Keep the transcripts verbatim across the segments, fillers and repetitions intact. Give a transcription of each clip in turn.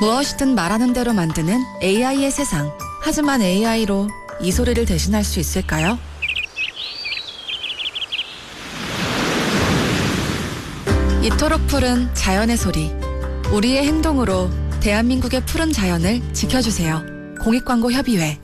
무엇이든 말하는 대로 만드는 에이아이의 세상. 하지만 에이아이로 이 소리를 대신할 수 있을까요? 이토록 푸른 자연의 소리. 우리의 행동으로 대한민국의 푸른 자연을 지켜주세요. 공익광고협의회.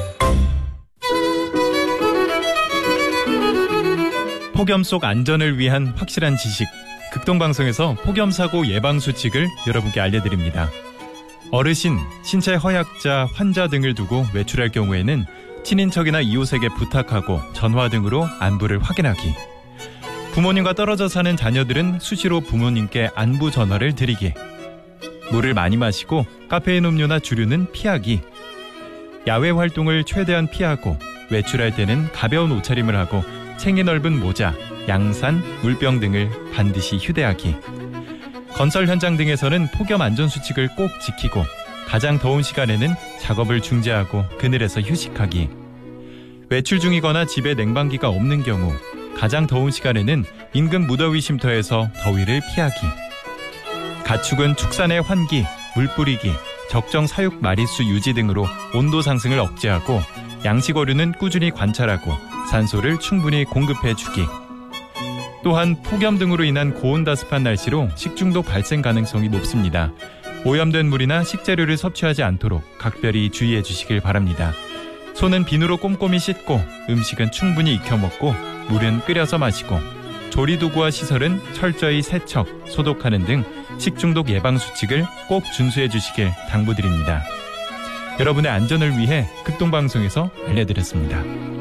폭염 속 안전을 위한 확실한 지식. 극동방송에서 폭염사고 예방수칙을 여러분께 알려드립니다. 어르신, 신체 허약자, 환자 등을 두고 외출할 경우에는 친인척이나 이웃에게 부탁하고 전화 등으로 안부를 확인하기. 부모님과 떨어져 사는 자녀들은 수시로 부모님께 안부 전화를 드리기. 물을 많이 마시고 카페인 음료나 주류는 피하기. 야외 활동을 최대한 피하고 외출할 때는 가벼운 옷차림을 하고 챙이 넓은 모자, 양산, 물병 등을 반드시 휴대하기. 건설 현장 등에서는 폭염 안전수칙을 꼭 지키고 가장 더운 시간에는 작업을 중지하고 그늘에서 휴식하기. 외출 중이거나 집에 냉방기가 없는 경우 가장 더운 시간에는 인근 무더위 쉼터에서 더위를 피하기. 가축은 축산의 환기, 물 뿌리기, 적정 사육 마리수 유지 등으로 온도 상승을 억제하고 양식 어류는 꾸준히 관찰하고 산소를 충분히 공급해주기. 또한 폭염 등으로 인한 고온다습한 날씨로 식중독 발생 가능성이 높습니다. 오염된 물이나 식재료를 섭취하지 않도록 각별히 주의해 주시길 바랍니다. 손은 비누로 꼼꼼히 씻고 음식은 충분히 익혀 먹고 물은 끓여서 마시고 조리도구와 시설은 철저히 세척, 소독하는 등 식중독 예방 수칙을 꼭 준수해 주시길 당부드립니다. 여러분의 안전을 위해 극동방송에서 알려드렸습니다.